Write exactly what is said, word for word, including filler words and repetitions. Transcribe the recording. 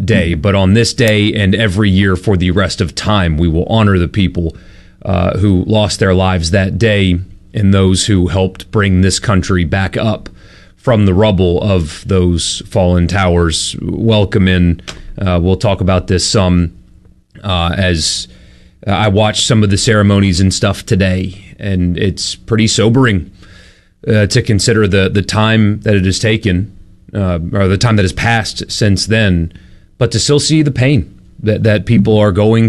that day. But on this day and every year for the rest of time, we will honor the people uh, who lost their lives that day and those who helped bring this country back up from the rubble of those fallen towers. Welcome in. Uh, we'll talk about this some uh, as I watched some of the ceremonies and stuff today, and it's pretty sobering uh, to consider the, the time that it has taken, uh, or the time that has passed since then, but to still see the pain that, that people are going